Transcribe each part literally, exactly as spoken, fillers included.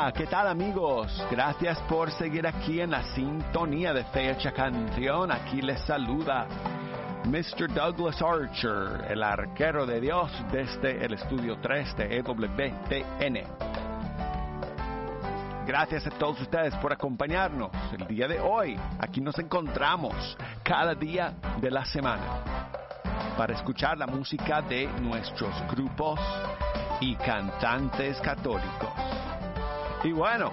Hola, ¿qué tal amigos? Gracias por seguir aquí en la sintonía de Fecha Canción. Aquí les saluda mister Douglas Archer, el arquero de Dios desde el estudio tres de E W T N. Gracias a todos ustedes por acompañarnos el día de hoy. Aquí nos encontramos cada día de la semana para escuchar la música de nuestros grupos y cantantes católicos. Y bueno,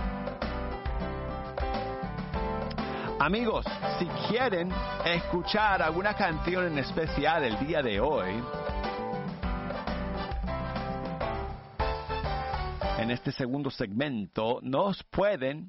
amigos, si quieren escuchar alguna canción en especial el día de hoy, en este segundo segmento, nos pueden,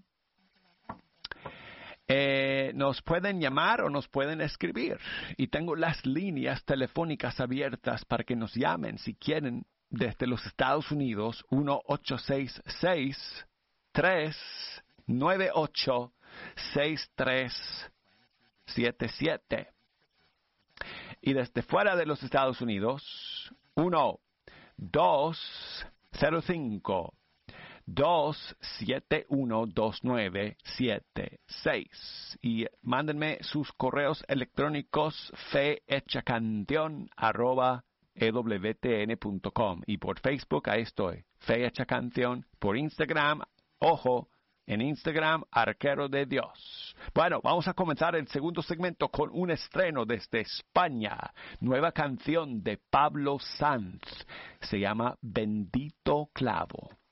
eh, nos pueden llamar o nos pueden escribir. Y tengo las líneas telefónicas abiertas para que nos llamen si quieren desde los Estados Unidos, uno ocho seis seis, tres nueve ocho, seis tres siete siete. Y desde fuera de los Estados Unidos, uno dos cero cinco, dos siete uno, dos nueve siete seis. Y mándenme sus correos electrónicos fehechacanción arroba e w t n punto com. Y por Facebook, ahí estoy, Fe Hecha Canción. Por Instagram, ojo, en Instagram, Arquero de Dios. Bueno, vamos a comenzar el segundo segmento con un estreno desde España. Nueva canción de Pablo Sanz. Se llama Bendito Clavo.